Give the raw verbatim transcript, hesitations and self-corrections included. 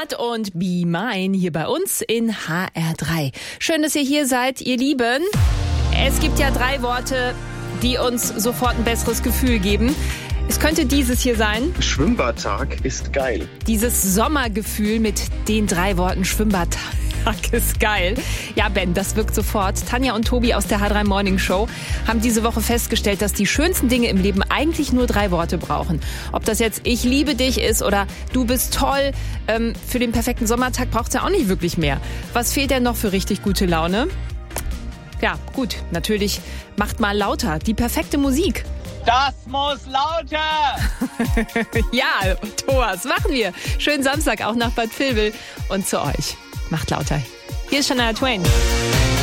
Hart und Be Mine hier bei uns in H R drei. Schön, dass ihr hier seid, ihr Lieben. Es gibt ja drei Worte, die uns sofort ein besseres Gefühl geben. Es könnte dieses hier sein. Schwimmbadtag ist geil. Dieses Sommergefühl mit den drei Worten Schwimmbadtag ist geil. Ja, Ben, das wirkt sofort. Tanja und Tobi aus der H drei Morning Show haben diese Woche festgestellt, dass die schönsten Dinge im Leben eigentlich nur drei Worte brauchen. Ob das jetzt ich liebe dich ist oder du bist toll. Ähm, für den perfekten Sommertag braucht es ja auch nicht wirklich mehr. Was fehlt denn noch für richtig gute Laune? Ja, gut, natürlich macht mal lauter. Die perfekte Musik. Das muss lauter! Ja, Thomas, machen wir. Schönen Samstag auch nach Bad Vilbel und zu euch. Macht lauter. Hier ist Shania Twain.